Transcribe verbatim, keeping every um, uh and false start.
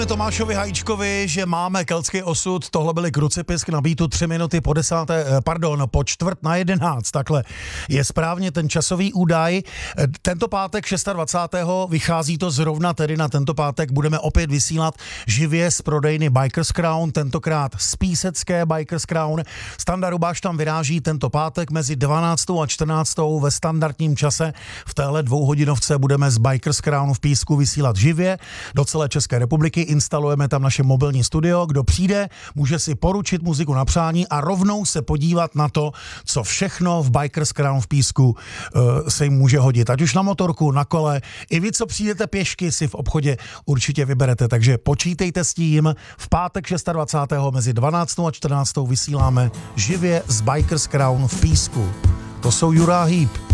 Tomášovi Hajíčkovi, že máme keltský osud, tohle byly Krucipisk na beatu tři minuty po desáté, pardon, po čtvrt na jedenáct, takhle je správně ten časový údaj. Tento pátek dvacátého šestého vychází to zrovna tedy na tento pátek, budeme opět vysílat živě z prodejny Bikers Crown, tentokrát z Písecké Bikers Crown. Standa Rubáš tam vyráží tento pátek mezi dvanáctou a čtrnáctou ve standardním čase. V téhle dvouhodinovce budeme z Bikers Crown v Písku vysílat živě do celé České republiky. Instalujeme tam naše mobilní studio. Kdo přijde, může si poručit muziku na přání a rovnou se podívat na to, co všechno v Bikers Crown v Písku uh, se jim může hodit. Ať už na motorku, na kole, i vy, co přijdete pěšky, si v obchodě určitě vyberete. Takže počítejte s tím. V pátek dvacátého šestého mezi dvanáctou a čtrnáctou vysíláme živě z Bikers Crown v Písku. To jsou Jura Hýb.